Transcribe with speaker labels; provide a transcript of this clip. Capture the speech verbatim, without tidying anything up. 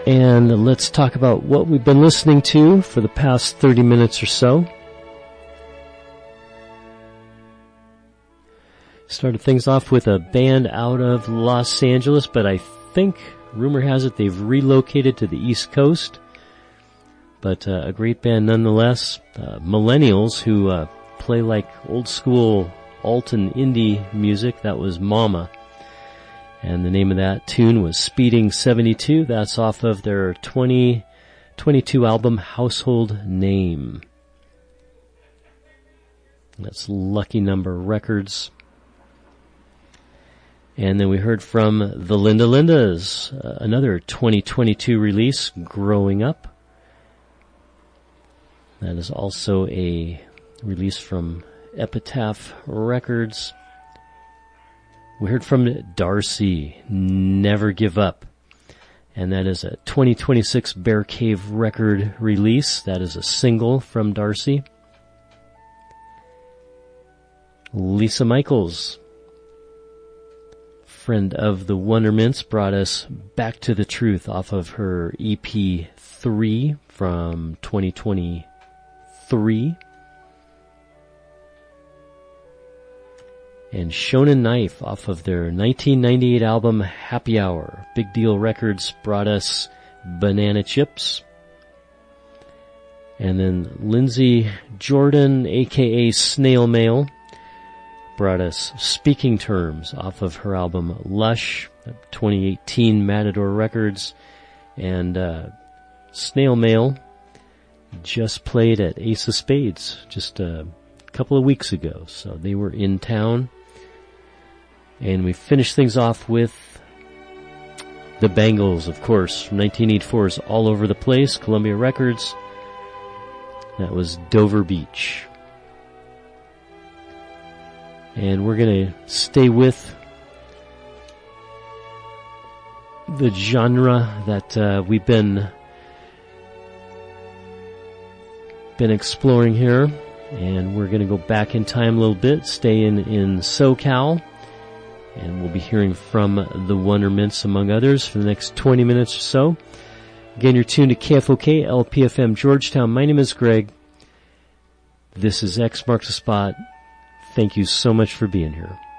Speaker 1: And let's talk about what we've been listening to for the past thirty minutes or so. Started things off with a band out of Los Angeles, but I think, rumor has it, they've relocated to the East Coast. But uh, a great band nonetheless. Uh, Millennials, who uh, play like old school alt and indie music. That was Mama. And the name of that tune was Speeding seventy-two. That's off of their twenty twenty-two album, Household Name. That's Lucky Number Records. And then we heard from the Linda Lindas, uh, another twenty twenty-two release, Growing Up. That is also a release from Epitaph Records. We heard from Darcy, Never Give Up. And that is a twenty twenty-six Bear Cave record release. That is a single from Darcy. Lisa Michaels, friend of the Wondermints, brought us Back to the Truth off of her E P three from twenty twenty-three. And Shonen Knife off of their nineteen ninety-eight album Happy Hour. Big Deal Records brought us Banana Chips. And then Lindsay Jordan, aka Snail Mail, brought us Speaking Terms off of her album Lush, twenty eighteen Matador Records. And uh, Snail Mail just played at Ace of Spades just a couple of weeks ago, so they were in town. And we finished things off with the Bangles, of course, from nineteen eighty-four's All Over the Place, Columbia Records. That was Dover Beach. And we're going to stay with the genre that uh, we've been been exploring here. And we're going to go back in time a little bit, stay in, in SoCal. And we'll be hearing from the Wondermints, among others, for the next twenty minutes or so. Again, you're tuned to K F O K, L P F M, Georgetown. My name is Greg. This is X Marks the Spot. Thank you so much for being here.